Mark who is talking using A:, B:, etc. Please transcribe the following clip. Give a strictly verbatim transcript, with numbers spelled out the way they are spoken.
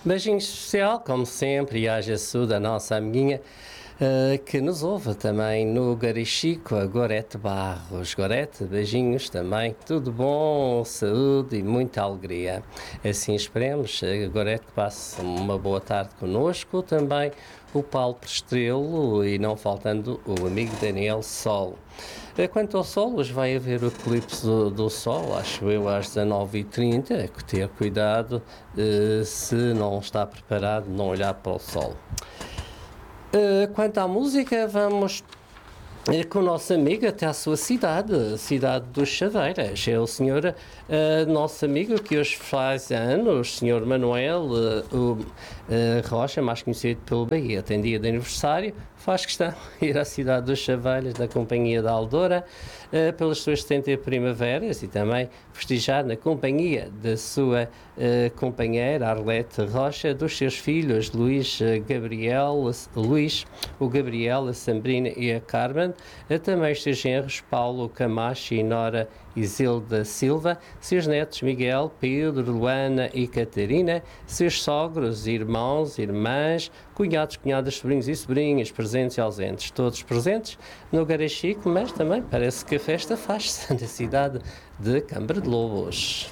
A: Beijinho especial, como sempre, e haja saúde a nossa amiguinha uh, que nos ouve também no Garichico, a Gorete Barros. Gorete, beijinhos também, tudo bom, saúde e muita alegria. Assim esperemos, a Gorete passe uma boa tarde connosco, também o Paulo Prestrelo e não faltando o amigo Daniel Sol. Quanto ao Sol, hoje vai haver o eclipse do, do Sol, acho eu, às dezanove e trinta, é que ter cuidado, uh, se não está preparado, não olhar para o Sol. Uh, quanto à música, vamos uh, com o nosso amigo até à sua cidade, a cidade dos Chaveiras. É o senhor, uh, nosso amigo que hoje faz anos, o senhor Manuel uh, uh, uh, Rocha, mais conhecido pelo Bahia, tem dia de aniversário. Faz questão de ir à cidade dos Chaveiras, da Companhia da Aldora, uh, pelas suas setenta primaveras e também festejar na companhia da sua uh, companheira Arlete Rocha, dos seus filhos Luís, uh, Gabriel, Luís, o Gabriel, a Sabrina e a Carmen, uh, também os seus genros Paulo Camacho e Nora Isilda Silva, seus netos Miguel, Pedro, Luana e Catarina, seus sogros, irmãos, irmãs, cunhados, cunhadas, sobrinhos e sobrinhas, presentes e ausentes, todos presentes no Garachico, mas também parece que a festa faz-se na cidade de Câmara de Lobos.